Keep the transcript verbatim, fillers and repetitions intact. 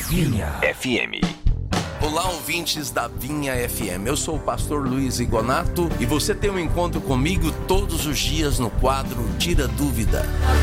Vinha F M. Olá, ouvintes da Vinha F M. Eu sou o pastor Luiz Igonato e você tem um encontro comigo todos os dias no quadro Tira Dúvida.